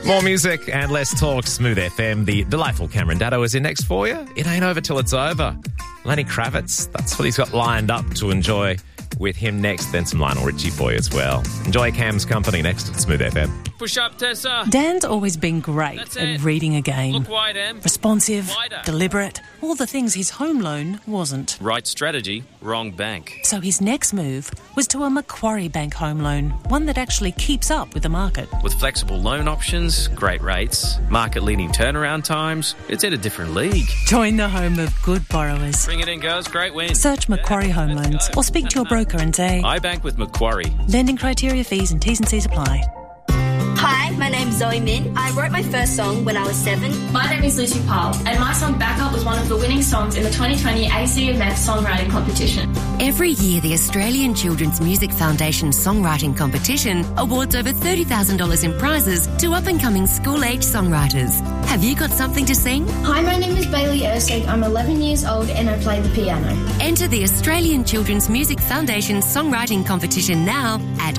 More music and less talk. Smooth FM. The delightful Cameron Daddo is in next for you. It ain't over till it's over. Lenny Kravitz, that's what he's got lined up to enjoy with him next. Then some Lionel Richie for you as well. Enjoy Cam's company next at Smooth FM. Push up, Tessa. Dan's always been great at reading a game. Look wide, Em. Responsive, Wider. deliberate, all the things his home loan wasn't. Right strategy, wrong bank. So his next move was to a Macquarie Bank home loan, one that actually keeps up with the market. With flexible loan options, great rates, market-leading turnaround times, it's in a different league. Join the home of good borrowers. Bring it in, girls. Great win. Search Macquarie Home Loans or speak to your broker and say, I bank with Macquarie. lending criteria, fees and T's and C's apply. Hi, my name's Zoe Min. I wrote my first song when I was 7. My name is Lucy Powell, and my song Back Up was one of the winning songs in the 2020 ACMF Songwriting Competition. Every year, the Australian Children's Music Foundation Songwriting Competition awards over $30,000 in prizes to up-and-coming school-age songwriters. Have you got something to sing? Hi, my name is Bailey Ersig. I'm 11 years old and I play the piano. Enter the Australian Children's Music Foundation Songwriting Competition now at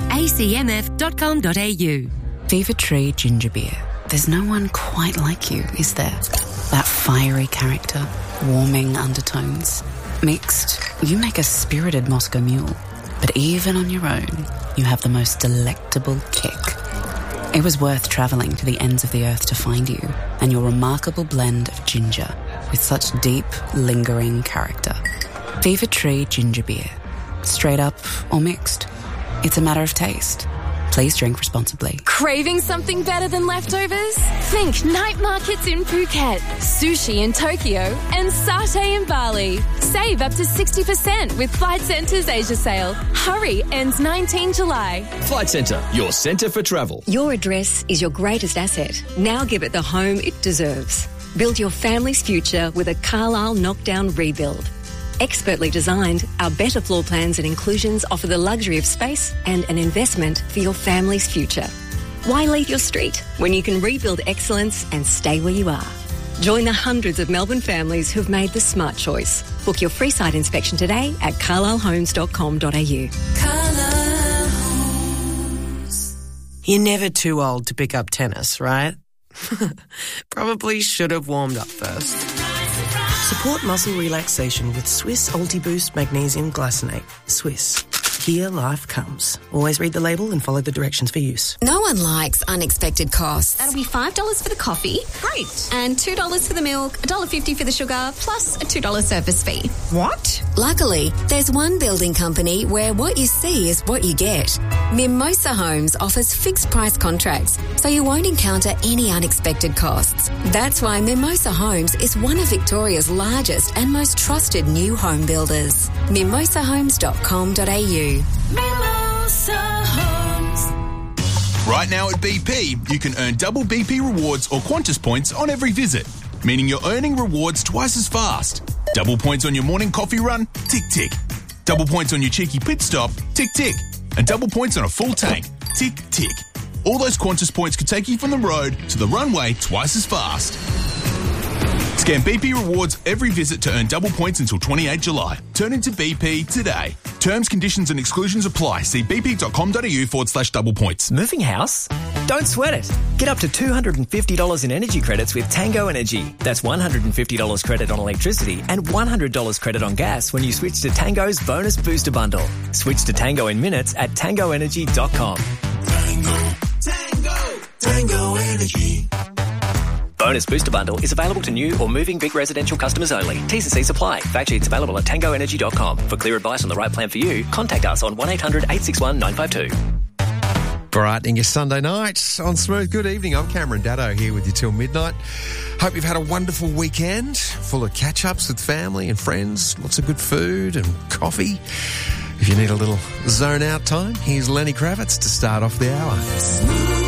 acmf.com.au. Fever Tree Ginger Beer. There's no one quite like you, is there? That fiery character, warming undertones. Mixed, you make a spirited Moscow Mule. But even on your own, you have the most delectable kick. It was worth travelling to the ends of the earth to find you and your remarkable blend of ginger with such deep, lingering character. Fever Tree Ginger Beer. Straight up or mixed. It's a matter of taste. Please drink responsibly. Craving something better than leftovers? Think night markets in Phuket, sushi in Tokyo, and satay in Bali. Save up to 60% with Flight Centre's Asia sale. Hurry, ends 19 July. Flight Centre, your centre for travel. Your address is your greatest asset. Now give it the home it deserves. Build your family's future with a Carlisle knockdown rebuild. Expertly designed, our better floor plans and inclusions offer the luxury of space and an investment for your family's future. Why leave your street when you can rebuild excellence and stay where you are? Join the hundreds of Melbourne families who've made the smart choice. Book your free site inspection today at carlislehomes.com.au. Carlisle Homes. You're never too old to pick up tennis, right? Probably should have warmed up first. Support muscle relaxation with Swiss Ultiboost Magnesium Glycinate. Swiss. Here life comes. Always read the label and follow the directions for use. No one likes unexpected costs. That'll be $5 for the coffee. Great. And $2 for the milk, $1.50 for the sugar, plus a $2 service fee. What? Luckily, there's one building company where what you see is what you get. Mimosa Homes offers fixed price contracts, so you won't encounter any unexpected costs. That's why Mimosa Homes is one of Victoria's largest and most trusted new home builders. mimosahomes.com.au. Mimosa Homes. Right now at BP, you can earn double BP rewards or Qantas points on every visit, meaning you're earning rewards twice as fast. Double points on your morning coffee run? Tick, tick. Double points on your cheeky pit stop? Tick, tick. And double points on a full tank? Tick, tick. All those Qantas points could take you from the road to the runway twice as fast. Scan BP rewards every visit to earn double points until 28 July. Turn into BP today. Terms, conditions and exclusions apply. See bp.com.au/double points. Moving house? Don't sweat it. Get up to $250 in energy credits with Tango Energy. That's $150 credit on electricity and $100 credit on gas when you switch to Tango's Bonus Booster Bundle. Switch to Tango in minutes at tangoenergy.com. Tango Energy. Bonus Booster Bundle is available to new or moving Vic residential customers only. T's and C's apply. Fact sheets available at tangoenergy.com. For clear advice on the right plan for you, contact us on 1800 861 952. Brightening your Sunday night on Smooth. Good evening. I'm Cameron Daddo here with you till midnight. Hope you've had a wonderful weekend full of catch-ups with family and friends, lots of good food and coffee. If you need a little zone out time, here's Lenny Kravitz to start off the hour.